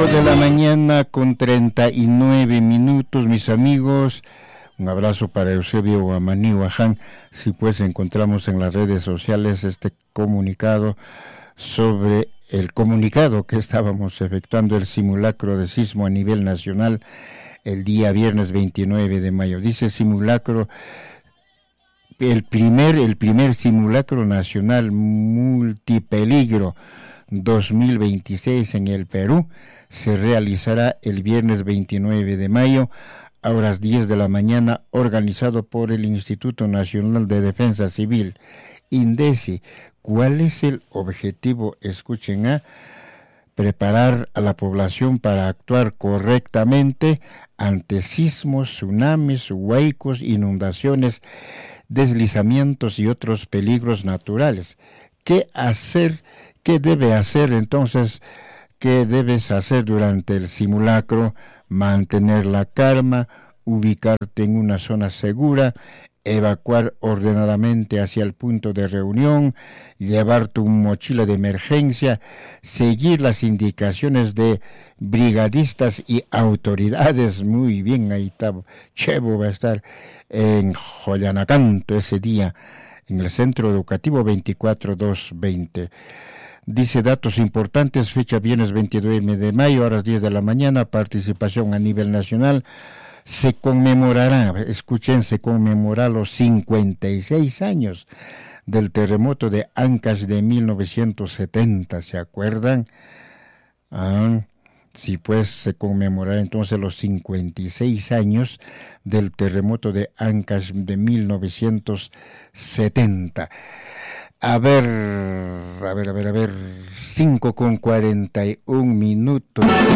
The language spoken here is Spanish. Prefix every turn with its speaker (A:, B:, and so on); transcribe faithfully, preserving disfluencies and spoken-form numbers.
A: Cinco de la mañana con treinta y nueve minutos, mis amigos. Un abrazo para Eusebio Guamaní Guaján. Si pues encontramos en las redes sociales este comunicado sobre el comunicado que estábamos efectuando el simulacro de sismo a nivel nacional el día viernes veintinueve de mayo. Dice simulacro, el primer, el primer simulacro nacional multipeligro dos mil veintiséis en el Perú se realizará el viernes veintinueve de mayo a horas diez de la mañana, organizado por el Instituto Nacional de Defensa Civil, INDECI. ¿Cuál es el objetivo? Escuchen, a preparar a la población para actuar correctamente ante sismos, tsunamis, huaicos, inundaciones, deslizamientos y otros peligros naturales. ¿Qué hacer? ¿Qué debe hacer entonces? ¿Qué debes hacer durante el simulacro? Mantener la calma, ubicarte en una zona segura, evacuar ordenadamente hacia el punto de reunión, llevar tu mochila de emergencia, seguir las indicaciones de brigadistas y autoridades. Muy bien, ahí está, Chevo va a estar en Joyanacanto ese día, en el Centro Educativo veinticuatro dos veinte. Dice datos importantes, fecha viernes veintinueve de mayo, horas diez de la mañana, participación a nivel nacional. Se conmemorará, escuchen, se conmemorará los cincuenta y seis años del terremoto de Ancash de mil novecientos setenta, ¿se acuerdan? Ah, sí, pues se conmemorará entonces los cincuenta y seis años del terremoto de Ancash de mil novecientos setenta. A ver, a ver, a ver, a ver, cinco con cuarenta y un minutos.